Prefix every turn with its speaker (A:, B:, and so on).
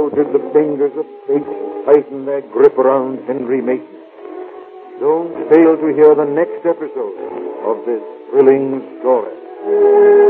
A: How did the fingers of fate tighten their grip around Henry Mason? Don't fail to hear the next episode of this thrilling story.